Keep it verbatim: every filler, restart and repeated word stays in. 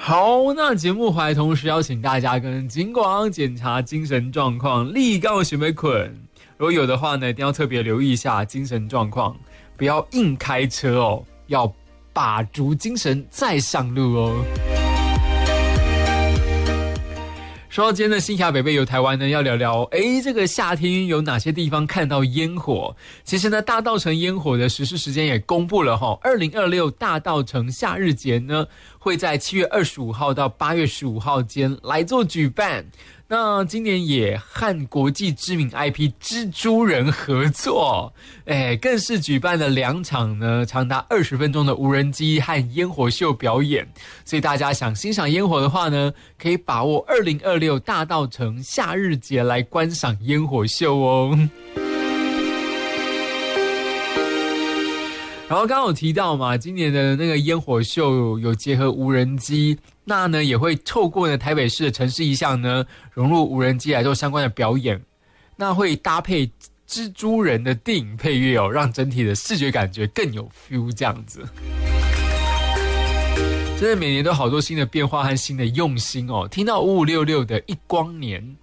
好，那节目还同时邀请大家跟警广检查精神状况，立告学没捆。如果有的话呢，一定要特别留意一下精神状况，不要硬开车哦，要把足精神再上路哦。说到今天的新霞北北游台湾呢，要聊聊诶这个夏天有哪些地方看到烟火。其实呢，大稻埕烟火的实施时间也公布了齁，二零二六大稻埕夏日节呢会在七月二十五号到八月十五号间来做举办。那今年也和国际知名 I P 蜘蛛人合作，哎，更是举办了两场呢，长达二十分钟的无人机和烟火秀表演。所以大家想欣赏烟火的话呢，可以把握二零二六大稻埕夏日节来观赏烟火秀哦。然后刚刚有提到嘛，今年的那个烟火秀有结合无人机，那呢也会透过呢台北市的城市意象呢融入无人机来做相关的表演，那会搭配蜘蛛人的电影配乐哦，让整体的视觉感觉更有 feel 这样子。真的每年都好多新的变化和新的用心哦。听到五五六六的一光年，